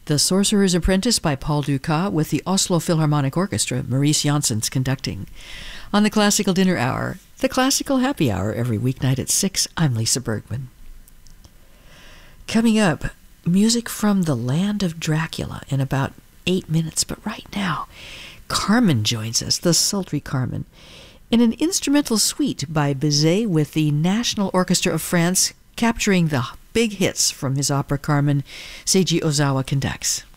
The Sorcerer's Apprentice by Paul Dukas with the Oslo Philharmonic Orchestra, Maurice Janssens conducting. On the Classical Dinner Hour, the Classical Happy Hour every weeknight at 6, I'm Lisa Bergman. Coming up, music from the land of Dracula in about 8 minutes, but right now, Carmen joins us, the sultry Carmen, in an instrumental suite by Bizet with the National Orchestra of France, capturing the big hits from his opera Carmen. Seiji Ozawa conducts.